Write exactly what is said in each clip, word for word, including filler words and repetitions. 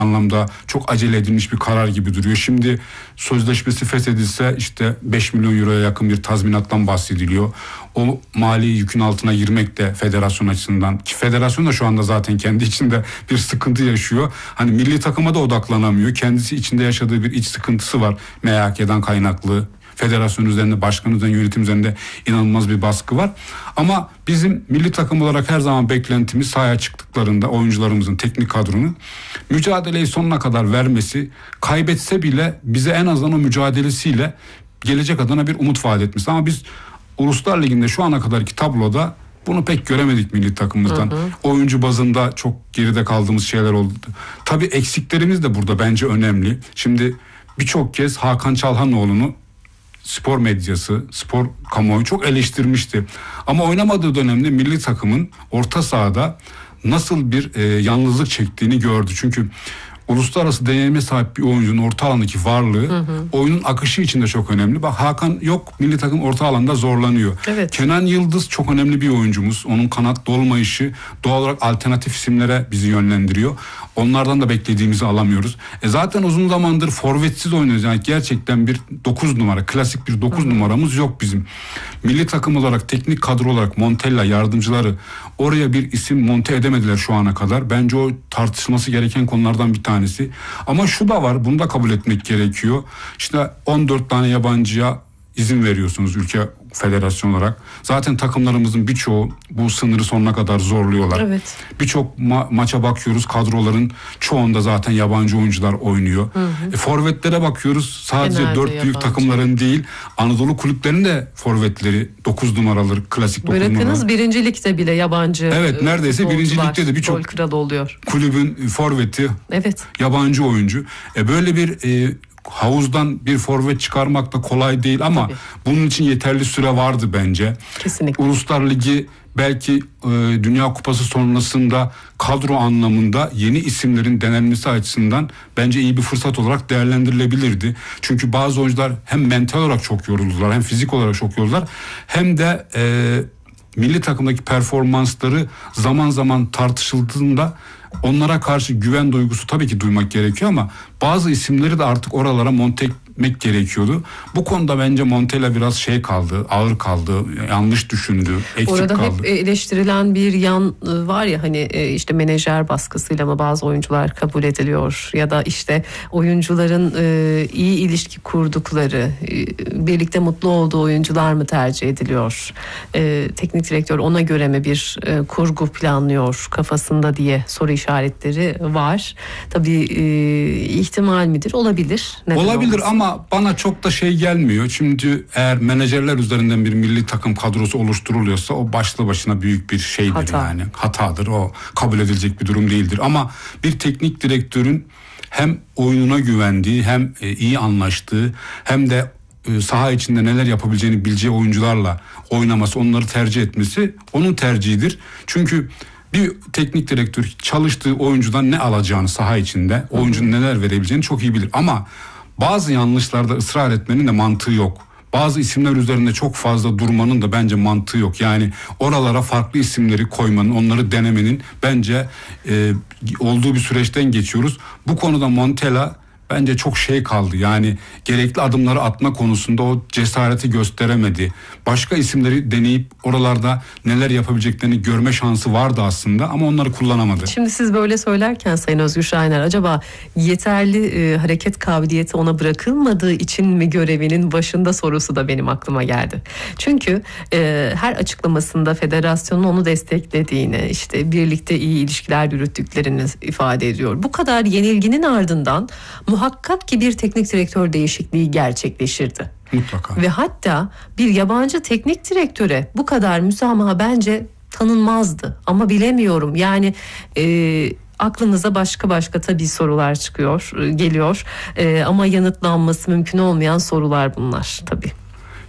anlamda çok acele edilmiş bir karar gibi duruyor. Şimdi sözleşmesi feshedilse işte beş milyon euroya yakın bir tazminattan bahsediliyor. O mali yükün altına girmek de federasyon açısından, ki federasyon da şu anda zaten kendi içinde bir sıkıntı yaşıyor. Hani milli takıma da odaklanamıyor. Kendisi içinde yaşadığı bir iç sıkıntısı var. M H K'den kaynaklı. Federasyon üzerinde, başkan üzerinde, yönetim üzerinde inanılmaz bir baskı var. Ama bizim milli takım olarak her zaman beklentimiz sahaya çıktıklarında oyuncularımızın, teknik kadronun mücadeleyi sonuna kadar vermesi, kaybetse bile bize en azından o mücadelesiyle gelecek adına bir umut vaat etmesi. Ama biz Uluslar Ligi'nde şu ana kadarki tabloda bunu pek göremedik milli takımımızdan. Hı hı. Oyuncu bazında çok geride kaldığımız şeyler oldu. Tabii eksiklerimiz de burada bence önemli. Şimdi birçok kez Hakan Çalhanoğlu'nu spor medyası, spor kamuoyu çok eleştirmişti. Ama oynamadığı dönemde milli takımın orta sahada nasıl bir e, yalnızlık çektiğini gördü. Çünkü uluslararası deneyime sahip bir oyuncunun orta alandaki varlığı hı hı. oyunun akışı için de çok önemli. Bak Hakan yok, milli takım orta alanda zorlanıyor. Evet. Kenan Yıldız çok önemli bir oyuncumuz. Onun kanatta olmayışı doğal olarak alternatif isimlere bizi yönlendiriyor. Onlardan da beklediğimizi alamıyoruz. E zaten uzun zamandır forvetsiz oynuyoruz. Yani gerçekten bir dokuz numara, klasik bir dokuz numaramız yok bizim. Milli takım olarak, teknik kadro olarak Montella, yardımcıları oraya bir isim monte edemediler şu ana kadar. Bence o tartışılması gereken konulardan bir tanesi. Ama şu da var, bunu da kabul etmek gerekiyor. İşte on dört tane yabancıya izin veriyorsunuz ülke federasyon olarak. Zaten takımlarımızın birçoğu bu sınırı sonuna kadar zorluyorlar. Evet. Birçok ma- maça bakıyoruz, kadroların çoğunda zaten yabancı oyuncular oynuyor. Hı hı. E, forvetlere bakıyoruz, sadece genelde dört büyük yabancı takımların değil, Anadolu kulüplerinin de forvetleri dokuz numaralı, klasik dokuz numaralı. Bırakınız birinci ligde bile yabancı. Evet, neredeyse birinci ligde de birçok kralı oluyor. Kulübün forveti, evet, yabancı oyuncu. E, böyle bir e, havuzdan bir forvet çıkarmak da kolay değil ama tabii, bunun için yeterli süre vardı bence. Kesinlikle. Uluslar Ligi belki e, Dünya Kupası sonrasında kadro anlamında yeni isimlerin denenmesi açısından bence iyi bir fırsat olarak değerlendirilebilirdi. Çünkü bazı oyuncular hem mental olarak çok yoruldular, hem fizik olarak çok yoruldular, hem de e, milli takımdaki performansları zaman zaman tartışıldığında onlara karşı güven duygusu tabii ki duymak gerekiyor ama bazı isimleri de artık oralara monte etmek gerekiyordu. Bu konuda bence Montella biraz şey kaldı, ağır kaldı, yanlış düşündü, eksik Orada kaldı. Orada hep eleştirilen bir yan var ya, hani işte menajer baskısıyla mı bazı oyuncular kabul ediliyor ya da işte oyuncuların iyi ilişki kurdukları, birlikte mutlu olduğu oyuncular mı tercih ediliyor? Teknik direktör ona göre mi bir kurgu planlıyor kafasında diye soru işaretleri var. Tabii ihtimal midir? Olabilir. Neden Olabilir olmasın? Ama bana çok da şey gelmiyor. Şimdi eğer menajerler üzerinden bir milli takım kadrosu oluşturuluyorsa o başlı başına büyük bir şeydir. Hata. Yani hatadır. O kabul edilecek bir durum değildir. Ama bir teknik direktörün hem oyununa güvendiği, hem iyi anlaştığı, hem de saha içinde neler yapabileceğini bileceği oyuncularla oynaması, onları tercih etmesi onun tercihidir. Çünkü bir teknik direktör çalıştığı oyuncudan ne alacağını saha içinde, oyuncunun neler verebileceğini çok iyi bilir. Ama bazı yanlışlarda ısrar etmenin de mantığı yok. Bazı isimler üzerinde çok fazla durmanın da bence mantığı yok. Yani oralara farklı isimleri koymanın, onları denemenin bence e, olduğu bir süreçten geçiyoruz. Bu konuda Montella bence çok şey kaldı. Yani gerekli adımları atma konusunda o cesareti gösteremedi. Başka isimleri deneyip oralarda neler yapabileceklerini görme şansı vardı aslında ama onları kullanamadı. Şimdi siz böyle söylerken Sayın Özgür Şahiner, acaba yeterli e, hareket kabiliyeti ona bırakılmadığı için mi görevinin başında sorusu da benim aklıma geldi. Çünkü e, her açıklamasında federasyonun onu desteklediğini, işte birlikte iyi ilişkiler yürüttüklerini ifade ediyor. Bu kadar yenilginin ardından muhakkak ki bir teknik direktör değişikliği gerçekleşirdi. Mutlaka. Ve hatta bir yabancı teknik direktöre bu kadar müsamaha bence tanınmazdı. Ama bilemiyorum. Yani e, aklınıza başka başka tabii sorular çıkıyor, geliyor. E, ama yanıtlanması mümkün olmayan sorular bunlar tabii.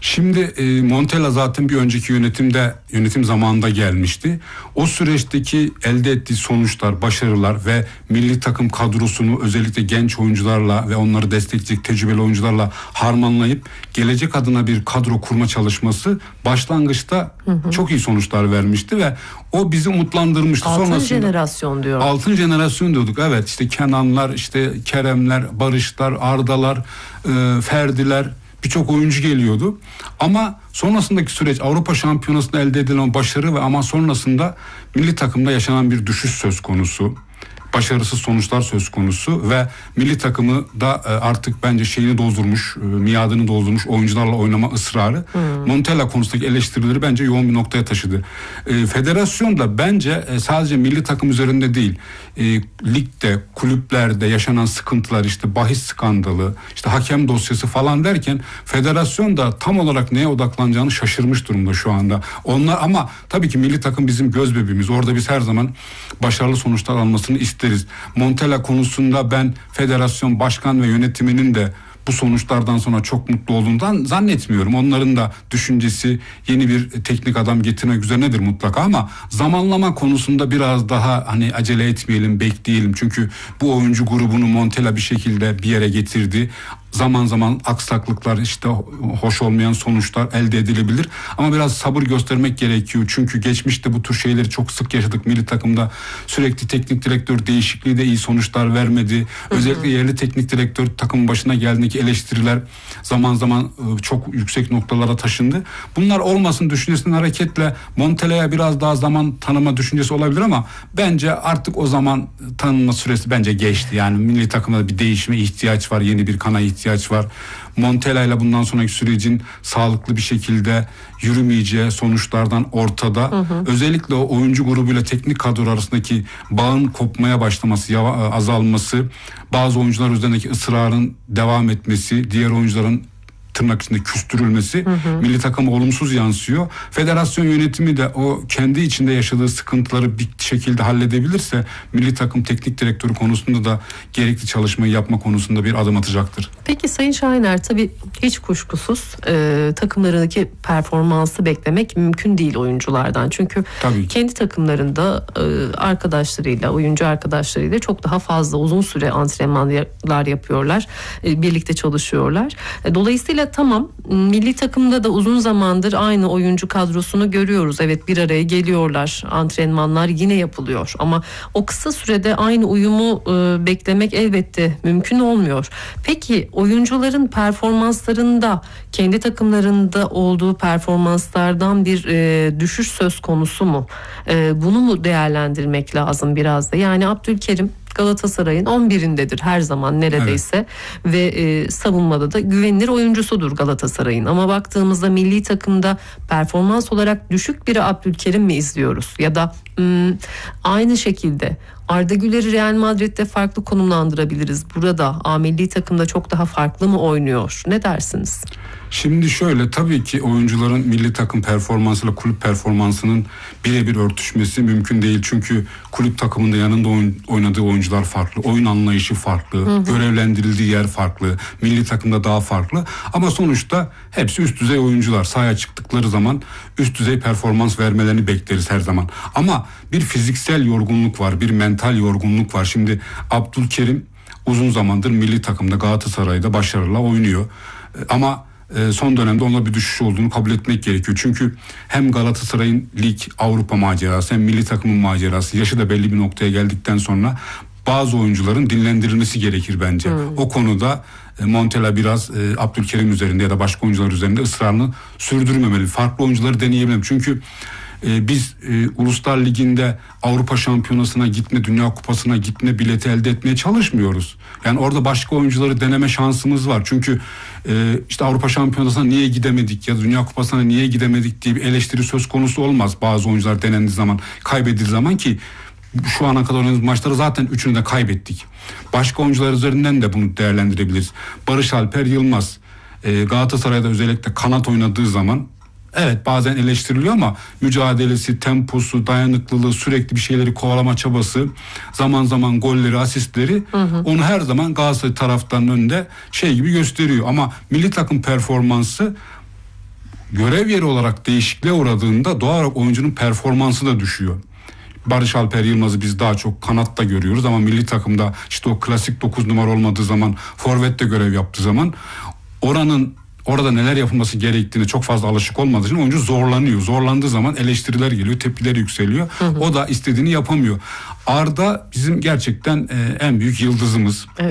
Şimdi e, Montella zaten bir önceki yönetimde yönetim zamanında gelmişti. O süreçteki elde ettiği sonuçlar, başarılar ve milli takım kadrosunu özellikle genç oyuncularla ve onları destekleyecek tecrübeli oyuncularla harmanlayıp gelecek adına bir kadro kurma çalışması başlangıçta hı hı. çok iyi sonuçlar vermişti ve o bizi umutlandırmıştı. Altın Sonrasında, jenerasyon diyor. Altın jenerasyon diyorduk. Evet, işte Kenanlar, işte Keremler, Barışlar, Ardalar, e, Ferdiler, birçok oyuncu geliyordu. Ama sonrasındaki süreç, Avrupa Şampiyonası'nda elde edilen başarı ve ama sonrasında milli takımda yaşanan bir düşüş söz konusu. Başarısız sonuçlar söz konusu ve milli takımı da artık bence şeyini doldurmuş, miadını doldurmuş oyuncularla oynama ısrarı hmm. Montella konusundaki eleştirileri bence yoğun bir noktaya taşıdı. E, federasyon da bence sadece milli takım üzerinde değil, e, ligde, kulüplerde yaşanan sıkıntılar, işte bahis skandalı, işte hakem dosyası falan derken federasyon da tam olarak neye odaklanacağını şaşırmış durumda şu anda. Onlar ama tabii ki milli takım bizim göz bebeğimiz. Orada biz her zaman başarılı sonuçlar almasını isteriz. Montella konusunda ben federasyon başkan ve yönetiminin de bu sonuçlardan sonra çok mutlu olduğundan zannetmiyorum. Onların da düşüncesi yeni bir teknik adam getirmek üzerinedir mutlaka ama zamanlama konusunda biraz daha hani acele etmeyelim, bekleyelim. Çünkü bu oyuncu grubunu Montella bir şekilde bir yere getirdi. Zaman zaman aksaklıklar, işte hoş olmayan sonuçlar elde edilebilir. Ama biraz sabır göstermek gerekiyor. Çünkü geçmişte bu tür şeyleri çok sık yaşadık. Milli takımda sürekli teknik direktör değişikliği de iyi sonuçlar vermedi. Hı hı. Özellikle yerli teknik direktör takımın başına geldiğindeki eleştiriler zaman zaman çok yüksek noktalara taşındı. Bunlar olmasın düşüncesinden hareketle Montella'ya biraz daha zaman tanıma düşüncesi olabilir ama bence artık o zaman tanınma süresi bence geçti. Yani milli takımda bir değişime ihtiyaç var. Yeni bir kana ihtiyaç ihtiyaç var. Montella ile bundan sonraki sürecin sağlıklı bir şekilde yürümeyeceği sonuçlardan ortada. Hı hı. Özellikle o oyuncu grubuyla teknik kadro arasındaki bağın kopmaya başlaması, azalması, bazı oyuncular üzerindeki ısrarın devam etmesi, diğer oyuncuların tırnak içinde küstürülmesi hı hı. milli takıma olumsuz yansıyor. Federasyon yönetimi de o kendi içinde yaşadığı sıkıntıları bir şekilde halledebilirse milli takım teknik direktörü konusunda da gerekli çalışmayı yapma konusunda bir adım atacaktır. Peki Sayın Şahiner, tabii hiç kuşkusuz e, takımlarındaki performansı beklemek mümkün değil oyunculardan. Çünkü kendi takımlarında e, arkadaşlarıyla, oyuncu arkadaşlarıyla çok daha fazla uzun süre antrenmanlar yapıyorlar. E, birlikte çalışıyorlar. E, dolayısıyla tamam, milli takımda da uzun zamandır aynı oyuncu kadrosunu görüyoruz. Evet, bir araya geliyorlar, antrenmanlar yine yapılıyor ama o kısa sürede aynı uyumu e, beklemek elbette mümkün olmuyor. Peki oyuncuların performanslarında, kendi takımlarında olduğu performanslardan bir e, düşüş söz konusu mu? E, bunu mu değerlendirmek lazım biraz da? Yani Abdülkerim Galatasaray'ın on birindedir her zaman neredeyse, evet. ve e, savunmada da güvenilir oyuncusudur Galatasaray'ın. Ama baktığımızda milli takımda performans olarak düşük bir Abdülkerim mi izliyoruz? Ya da ım, aynı şekilde Arda Güler'i Real Madrid'de farklı konumlandırabiliriz. Burada A milli takımda çok daha farklı mı oynuyor? Ne dersiniz? Şimdi şöyle, tabii ki oyuncuların milli takım performansıyla kulüp performansının birebir örtüşmesi mümkün değil. Çünkü kulüp takımında yanında oynadığı oyuncular farklı, oyun anlayışı farklı, hı hı. görevlendirildiği yer farklı, milli takımda daha farklı. Ama sonuçta hepsi üst düzey oyuncular. Sahaya çıktıkları zaman üst düzey performans vermelerini bekleriz her zaman. Ama bir fiziksel yorgunluk var, bir mental yorgunluk var. Şimdi Abdülkerim uzun zamandır milli takımda Galatasaray'da başarıyla oynuyor. Ama son dönemde onunla bir düşüş olduğunu kabul etmek gerekiyor. Çünkü hem Galatasaray'ın lig, Avrupa macerası, hem milli takımın macerası, yaşı da belli bir noktaya geldikten sonra bazı oyuncuların dinlendirilmesi gerekir bence. Hmm. O konuda Montella biraz e, Abdülkerim üzerinde ya da başka oyuncular üzerinde ısrarını sürdürmemeli. Farklı oyuncuları deneyebilir. Çünkü e, biz e, Uluslar Ligi'nde Avrupa Şampiyonası'na gitme, Dünya Kupası'na gitme bileti elde etmeye çalışmıyoruz. Yani orada başka oyuncuları deneme şansımız var. Çünkü e, işte Avrupa Şampiyonası'na niye gidemedik ya da Dünya Kupası'na niye gidemedik diye bir eleştiri söz konusu olmaz. Bazı oyuncular denendiği zaman, kaybedildiği zaman, ki şu ana kadar oynadığımız maçları zaten üçünü de kaybettik. Başka oyuncular üzerinden de bunu değerlendirebiliriz. Barış Alper Yılmaz e, Galatasaray'da özellikle kanat oynadığı zaman evet bazen eleştiriliyor ama mücadelesi, temposu, dayanıklılığı, sürekli bir şeyleri kovalama çabası, zaman zaman golleri, asistleri hı hı. onu her zaman Galatasaray taraftarının önünde şey gibi gösteriyor. Ama milli takım performansı görev yeri olarak değişikliğe uğradığında doğal olarak oyuncunun performansı da düşüyor. Barış Alper Yılmaz'ı biz daha çok kanatta görüyoruz ama milli takımda işte o klasik dokuz numara olmadığı zaman, forvette görev yaptığı zaman oranın orada neler yapılması gerektiğine çok fazla alışık olmadığı için oyuncu zorlanıyor. Zorlandığı zaman eleştiriler geliyor, tepkiler yükseliyor. Hı hı. O da istediğini yapamıyor. Arda bizim gerçekten e, en büyük yıldızımız. Evet.